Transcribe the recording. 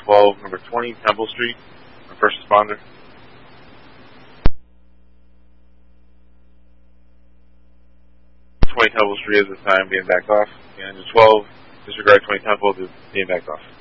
12, number 20, Temple Street, our first responder. 20 Temple Street is the time being backed off. And 12, disregard 20 Temple, being backed off.